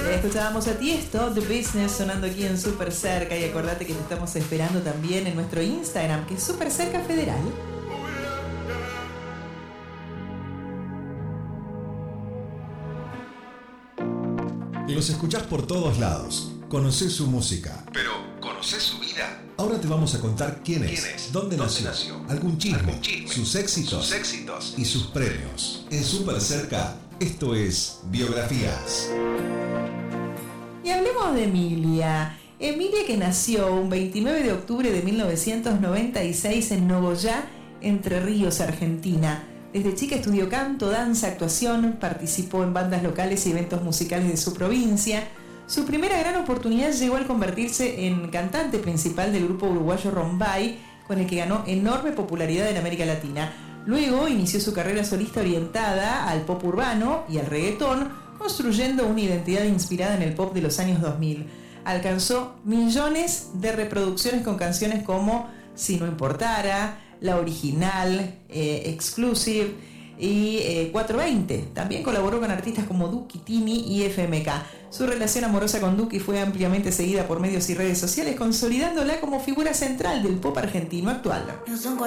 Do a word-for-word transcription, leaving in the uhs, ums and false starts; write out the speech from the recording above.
Escuchábamos a Tiesto, The Business, sonando aquí en Súper Cerca. Y acordate que te estamos esperando también en nuestro Instagram, que es Súper Cerca Federal. Los escuchás por todos lados, conocés su música. Pero, ¿conocés su vida? Ahora te vamos a contar quién es, ¿Quién es? dónde, ¿Dónde nació, nació? algún chisme, ¿Algún chisme? sus éxitos, sus éxitos y sus premios. En Súper Cerca, esto es Biografías. Y hablemos de Emilia. Emilia, que nació un veintinueve de octubre de mil novecientos noventa y seis en Nogoyá, Entre Ríos, Argentina. Desde chica estudió canto, danza, actuación, participó en bandas locales y eventos musicales de su provincia. Su primera gran oportunidad llegó al convertirse en cantante principal del grupo uruguayo Rombay, con el que ganó enorme popularidad en América Latina. Luego inició su carrera solista orientada al pop urbano y al reggaetón, construyendo una identidad inspirada en el pop de los años dos mil. Alcanzó millones de reproducciones con canciones como Si no importara, La Original, eh, Exclusive y eh, cuatrocientos veinte. También colaboró con artistas como Duki, Tini y F M K. Su relación amorosa con Duki fue ampliamente seguida por medios y redes sociales, consolidándola como figura central del pop argentino actual.